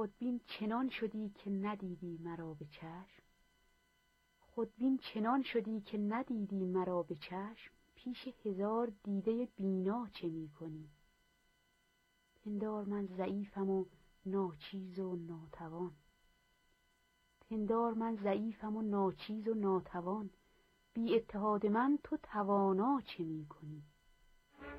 خودبین چنان شدی که ندیدی مرا به چشم، خودبین چنان شدی که ندیدی مرا به چشم، پیش هزار دیده بینا چه می کنی؟ پندار من ضعیفم و ناچیز و ناتوان، پندار من ضعیفم و ناچیز و ناتوان، بی اتحاد من تو توانا چه می کنی؟